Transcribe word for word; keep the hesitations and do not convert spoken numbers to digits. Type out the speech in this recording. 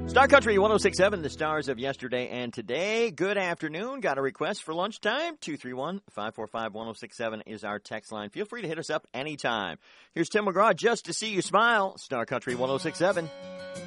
Star Country one oh six point seven, the stars of yesterday and today. Good afternoon. Got a request for lunchtime? two three one, five four five, one oh six seven is our text line. Feel free to hit us up anytime. Here's Tim McGraw, Just to See You Smile. Star Country one oh six point seven.